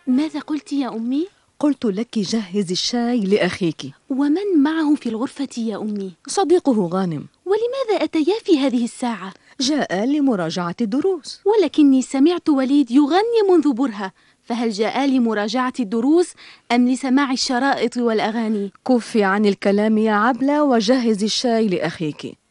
ماذا قلت يا أمي؟ قلت لك جهز الشاي لأخيك. ومن معه في الغرفة يا أمي؟ صديقه غانم. ولماذا أتيا في هذه الساعة؟ جاء لمراجعة الدروس. ولكني سمعت وليد يغني منذ برهة، فهل جاء لمراجعة الدروس أم لسماع الشرائط والأغاني؟ كفي عن الكلام يا عبلة وجهز الشاي لأخيك.